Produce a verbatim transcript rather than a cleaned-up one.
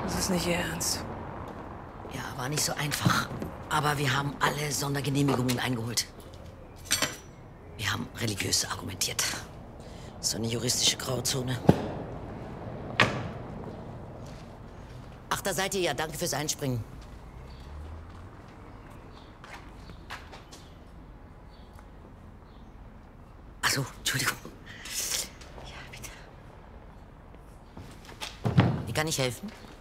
Das ist nicht Ihr Ernst. Ja, war nicht so einfach. Aber wir haben alle Sondergenehmigungen eingeholt. Wir haben religiös argumentiert. So eine juristische Grauzone. Ach, da seid ihr ja. Danke fürs Einspringen. Ach so, Entschuldigung. Ja, bitte. Wie kann ich helfen?